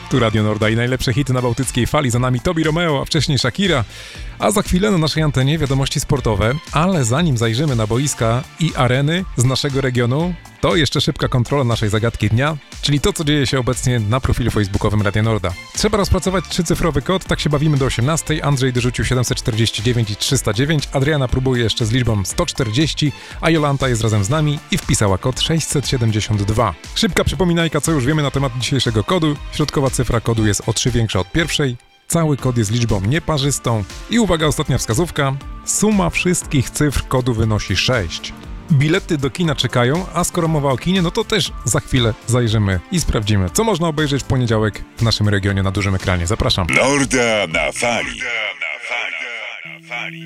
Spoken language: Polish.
Tu Radio Norda i najlepsze hity na bałtyckiej fali. Za nami Tobi Romeo, a wcześniej Shakira. A za chwilę na naszej antenie wiadomości sportowe, ale zanim zajrzymy na boiska i areny z naszego regionu, to jeszcze szybka kontrola naszej zagadki dnia, czyli to, co dzieje się obecnie na profilu facebookowym Radia Norda. Trzeba rozpracować 3-cyfrowy kod, tak się bawimy do 18. Andrzej dorzucił 749 i 309, Adriana próbuje jeszcze z liczbą 140, a Jolanta jest razem z nami i wpisała kod 672. Szybka przypominajka, co już wiemy na temat dzisiejszego kodu. Środkowa cyfra kodu jest o 3 większa od pierwszej. Cały kod jest liczbą nieparzystą i uwaga, ostatnia wskazówka. Suma wszystkich cyfr kodu wynosi 6. Bilety do kina czekają, a skoro mowa o kinie, no to też za chwilę zajrzymy i sprawdzimy, co można obejrzeć w poniedziałek w naszym regionie na dużym ekranie. Zapraszam. Norda na fali.